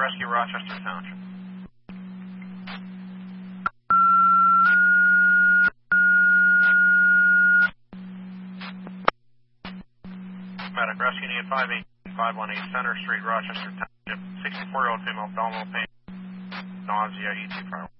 Rescue, Rochester Township. Medic Rescue, need 518 Center Street, Rochester Township. 64-year-old female, abdominal pain, nausea, ET prior.